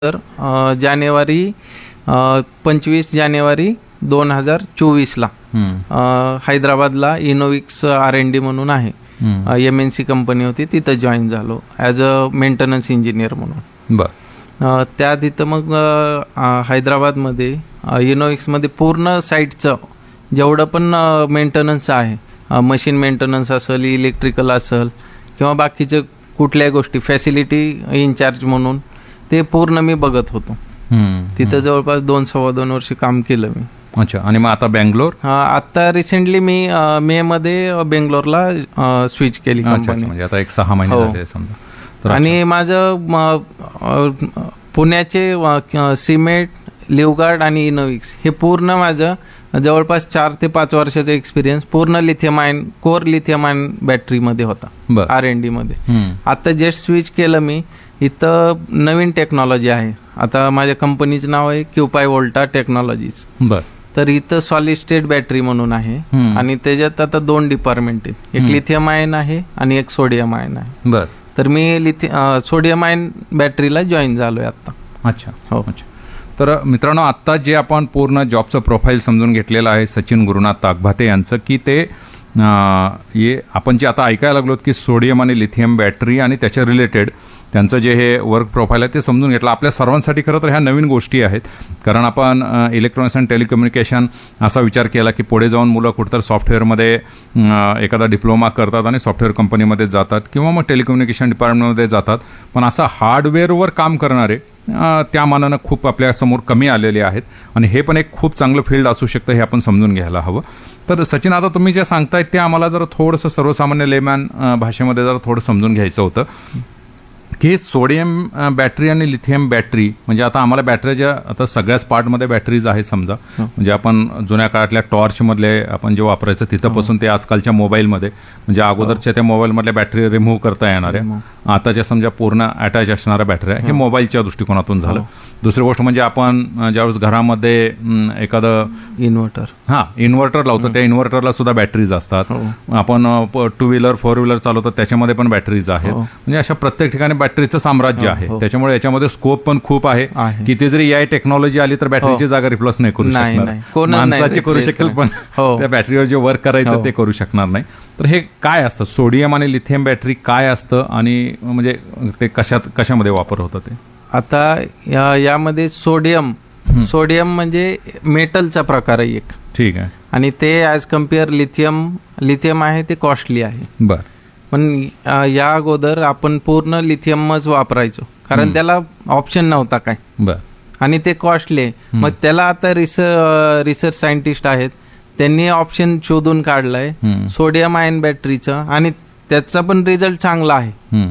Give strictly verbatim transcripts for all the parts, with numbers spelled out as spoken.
तर अ, जानेवारी अ, पंचवीस जानेवारी दोन हजार चोवीसला हैदराबादला इनोविक्स आर एन डी म्हणून आहे, एम एन सी कंपनी होती, तिथं जॉईन झालो ॲज अ मेंटेनन्स इंजिनियर म्हणून. बर त्या तिथं मग अ, हैदराबादमध्ये इनोविक्समध्ये पूर्ण साईटचं जेवढं पण मेंटेनन्स आहे, मशीन मेंटेनन्स असेल, इलेक्ट्रिकल असेल किंवा बाकीचे कुठल्याही गोष्टी, फॅसिलिटी इन्चार्ज म्हणून ते पूर्ण मी बघत होतो. तिथं जवळपास दोन सव्वा दोन वर्ष काम केलं मी. अच्छा. आणि मग आता बेंगलोर? आता रिसेंटली मी मे मध्ये बेंगलोरला स्विच केली कंपनी. म्हणजे आता एक सहा महिने झाले समजा. आणि माझं पुण्याचे सिमेंट, लिव्हगार्ड आणि इनोविक्स हे पूर्ण माझं जवळपास चार ते पाच वर्षाचा एक्सपिरियन्स पूर्ण lithium ion, core lithium ion बॅटरीमध्ये होता आर एन डी मध्ये. आता जस्ट स्विच केलं मी. इथं नवीन टेक्नॉलॉजी आहे. आता माझ्या कंपनीचं नाव आहे क्यूपाय वोल्टा टेक्नॉलॉजीज. बर. तर इथं सॉलिड स्टेट बॅटरी म्हणून आहे आणि त्याच्यात आता दोन डिपार्टमेंट आहेत, एक लिथियम आयन आहे आणि एक सोडियम आयन आहे. बर. तर मी लिथि सोडियम आयन बॅटरीला जॉईन झालोय आता. अच्छा. हो. अच्छा. तर मित्रांनो, आत्ता जे आपण पूर्ण जॉबचं प्रोफाईल समजून घेतलेलं आहे सचिन गुरुनाथ ताकभाते यांचं, की ते ये आपण जे आता ऐकायला लागलो की सोडियम आणि लिथियम बॅटरी आणि त्याच्या रिलेटेड त्यांचं जे हे वर्क प्रोफाईल आहे ते समजून घेतलं. आपल्या सर्वांसाठी खरं तर ह्या नवीन गोष्टी आहेत, कारण आपण इलेक्ट्रॉनिक्स अँड टेलिकम्युनिकेशन असा विचार केला की पुढे जाऊन मुलं कुठं सॉफ्टवेअरमध्ये एखादा डिप्लोमा करतात आणि सॉफ्टवेअर कंपनीमध्ये जातात किंवा मग टेलिकम्युनिकेशन डिपार्टमेंटमध्ये जातात. पण असं हार्डवेअरवर काम करणारे त्या मानानं खूप आपल्यासमोर कमी आलेले आहेत आणि हे पण एक खूप चांगलं फील्ड असू शकतं, हे आपण समजून घ्यायला हवं. तर सचिन, आता तुम्ही जे सांगताय ते आम्हाला जरा थोडंसं सर्वसामान्य लेमॅन भाषेमध्ये जरा थोडं समजून घ्यायचं होतं की सोडियम बॅटरी आणि लिथियम बॅटरी म्हणजे आता आम्हाला बॅटरीच्या आता सगळ्याच पार्टमध्ये बॅटरीज आहेत समजा. म्हणजे आपण जुन्या काळातल्या टॉर्चमधले आपण जे वापरायचं तिथंपासून ते आजकालच्या मोबाईलमध्ये, म्हणजे अगोदरच्या त्या मोबाईलमधल्या बॅटरी रिमूव्ह करता येणाऱ्या, आताच्या समजा पूर्ण अटॅच असणाऱ्या बॅटऱ्या, हे मोबाईलच्या दृष्टिकोनातून झालं. दुसरी गोष्ट म्हणजे आपण ज्यावेळेस घरामध्ये एखादं इन्व्हर्टर हा इन्व्हर्टर लावतो त्या इन्व्हर्टरला सुद्धा बॅटरीज असतात. आपण टू व्हीलर फोर व्हीलर चालवतो त्याच्यामध्ये पण बॅटरीज आहेत. म्हणजे अशा प्रत्येक ठिकाणी बॅटरीचं साम्राज्य आहे. त्याच्यामुळे याच्यामध्ये स्कोप पण खूप आहे. किती जरी या टेक्नॉलॉजी आली तर बॅटरीची जागा रिप्लेस नाही करू शकणार, माणसाची करू शकेल पण त्या बॅटरीवर जे वर्क करायचं ते करू शकणार नाही. तर हे काय असतं सोडियम आणि लिथियम बॅटरी काय असतं आणि म्हणजे ते कशात कशामध्ये वापर होतं ते? आता या, यामध्ये सोडियम सोडियम म्हणजे मेटलचा प्रकार आहे एक. ठीक आहे. आणि ते ॲज कम्पेअर लिथियम लिथियम आहे ते कॉस्टली आहे. बर. पण या अगोदर आपण पूर्ण लिथियमच वापरायचो कारण त्याला ऑप्शन नव्हता काय. बर. आणि ते कॉस्टली आहे. मग त्याला आता रिसर्च रिसर्च सायंटिस्ट आहेत, त्यांनी ऑप्शन शोधून काढलाय सोडियम आयन बॅटरीचं आणि त्याचा पण रिझल्ट चांगला आहे.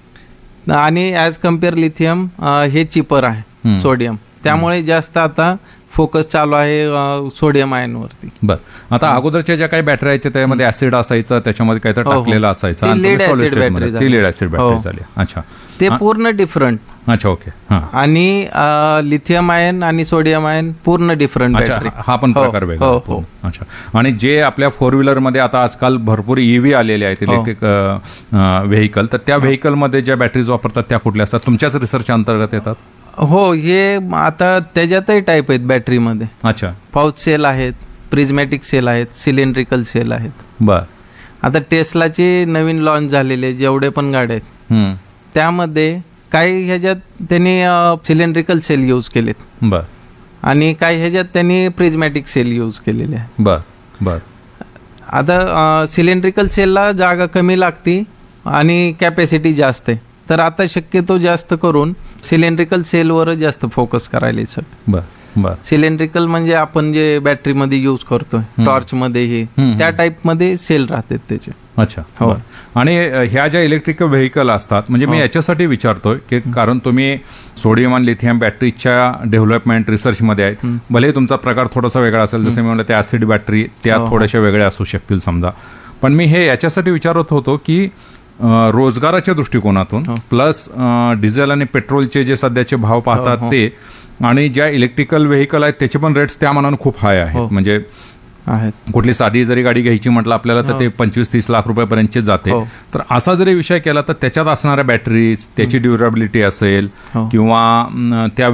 आणि ॲज कम्पेअर लिथियम हे चिपर आहे सोडियम, त्यामुळे जास्त आता फोकस चालू आहे सोडियम आयनवरती. बर. आता अगोदरच्या ज्या काही बॅटरी आहेत त्यामध्ये ऍसिड असायचं, त्याच्यामध्ये काहीतरी टाकलेलं असायचं, laid acid battery laid acid battery झाली. अच्छा. ते पूर्ण डिफरंट. अच्छा. ओके. आणि लिथियम आयन आणि सोडियम आयन पूर्ण डिफरंट बॅटरी. हा पण प्रकार वेगळा. अच्छा. आणि जे आपल्या फोर व्हीलर मध्ये आता आजकाल भरपूर ईव्ही आलेले आहेत, इलेक्ट्रिक व्हेकल, तर त्या व्हेकलमध्ये ज्या बॅटरीज वापरतात त्या कुठल्या असतात? तुमच्याच रिसर्च अंतर्गत येतात? हो. हे आता त्याच्यातही टाईप आहेत बॅटरीमध्ये. अच्छा. पाउच सेल आहेत, प्रिझमॅटिक सेल आहेत, सिलेंड्रिकल सेल आहेत. बर. आता टेस्लाचे नवीन लॉन्च झालेले जेवढे पण गाड्या आहेत त्यामध्ये काही ह्याच्यात त्यांनी सिलेंड्रिकल सेल यूज केलेत. बर. आणि काही ह्याच्यात त्यांनी प्रिझमॅटिक सेल यूज केलेले आहे. बर. बर. आता सिलेंड्रिकल सेलला जागा कमी लागते आणि कॅपॅसिटी जास्त आहे, तर आता शक्यतो जास्त करून सिलेंड्रिकल सेलवर जास्त फोकस करायला सर. बर. बर. सिलेंड्रिकल म्हणजे आपण जे बॅटरीमध्ये यूज करतोय टॉर्चमध्ये हे त्या टाईपमध्ये सेल राहतात त्याचे. अच्छा. हो. आणि ह्या ज्या इलेक्ट्रिकल व्हेकल असतात, म्हणजे मी याच्यासाठी विचारतोय की कारण तुम्ही सोडियम आणि लिथियम बॅटरीच्या डेव्हलपमेंट रिसर्चमध्ये आहेत, भले तुमचा प्रकार थोडासा वेगळा असेल, जसं मी म्हणलं त्या ऍसिड बॅटरी त्या थोड्याशा वेगळ्या असू शकतील समजा, पण मी हे याच्यासाठी विचारत होतो की रोजगाराच्या दृष्टिकोनातून प्लस डिझेल आणि पेट्रोलचे जे सध्याचे भाव पाहतात ते, आणि ज्या इलेक्ट्रिकल व्हेकल आहेत त्याचे पण रेट्स त्या मानानं खूप हाय आहेत. म्हणजे आहेत. कुठली साधी जरी गाडी घ्यायची म्हटलं आपल्याला तर ते पंचवीस तीस लाख रुपयापर्यंतचे जाते. तर असा जरी विषय केला तर त्याच्यात असणाऱ्या बॅटरीज, त्याची ड्युरेबिलिटी असेल किंवा त्या